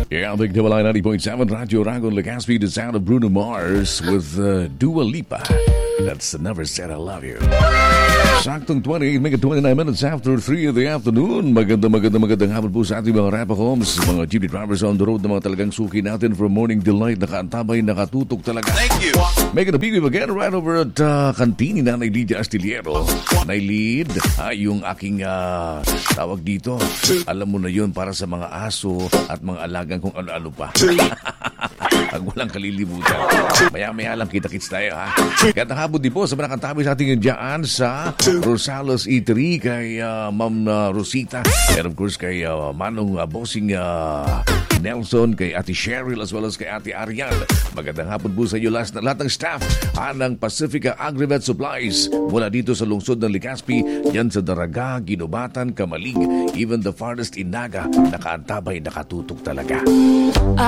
Yeah, I think Tiwalay 90.7 Radyo Ragon Legazpi, the sound of Bruno Mars with Dua Lipa. That's the Never Said I Love You. Saktong 28 minutes after 3 in the afternoon. Magandang hapon po sa ating mga Rapper Homes, mga jeepney drivers on the road na mga talagang suki natin for morning delight. Nakaantabay, nakatutok talaga. Thank you. Making a big again right over at kantini na Lydia Astillero. Nailid, yung aking tawag dito. Alam mo na yun, para sa mga aso at mga alagang kung ano-ano pa. Ang walang kalilimutan. Maya-maya lang kita-kits tayo, ha? Kaya nakabot din po sa mga kantabi sa ating dyan sa Rosales Eatery kay Ma'am Rosita. And of course kay Manong Bossing Nelson, kay Ate Cheryl as well as kay Ate Arian. Magandang hapon po sa inyo lahat ng staff ng Pacifica Agrivet Supplies mula dito sa lungsod ng Legazpi, yan sa Daraga, Ginubatan, Kamalig, even the farthest in Naga, nakaantabay, nakatutok talaga.